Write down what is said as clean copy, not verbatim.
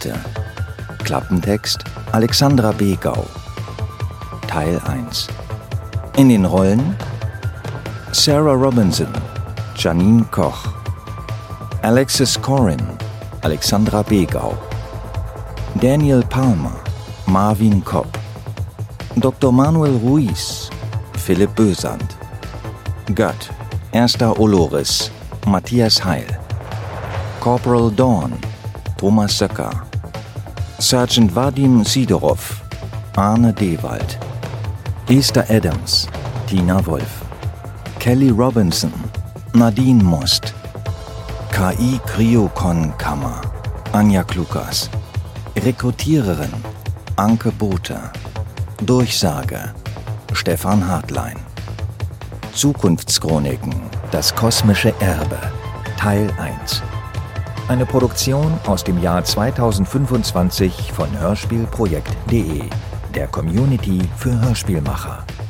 Geschichte. Klappentext Alexandra Begau. Teil 1. In den Rollen Sarah Robinson, Janine Koch, Alexis Corin, Alexandra Begau, Daniel Palmer, Marvin Kopp, Dr. Manuel Ruiz, Philipp Bösand, Gött, Erster Oloris, Matthias Heil, Corporal Dawn, Thomas Söcker, Sergeant Vadim Sidorov, Arne Dewald, Esther Adams, Tina Wolf, Kelly Robinson, Nadine Most, KI Kryokon-Kammer, Anja Klukas, Rekrutiererin, Anke Botha, Durchsage, Stefan Hartlein. Zukunftschroniken, das kosmische Erbe, Teil 1. Eine Produktion aus dem Jahr 2025 von Hörspielprojekt.de, der Community für Hörspielmacher.